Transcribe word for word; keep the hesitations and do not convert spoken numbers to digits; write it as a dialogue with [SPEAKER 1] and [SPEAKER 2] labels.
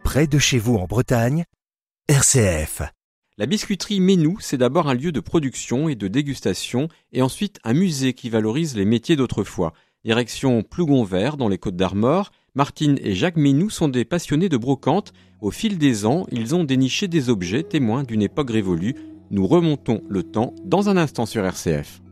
[SPEAKER 1] près de chez vous en Bretagne, R C F.
[SPEAKER 2] La biscuiterie Ménou, c'est d'abord un lieu de production et de dégustation, et ensuite un musée qui valorise les métiers d'autrefois. Direction Plougonvert, dans les Côtes-d'Armor, Martine et Jacques Ménou sont des passionnés de brocante. Au fil des ans, ils ont déniché des objets témoins d'une époque révolue. Nous remontons le temps dans un instant sur R C F.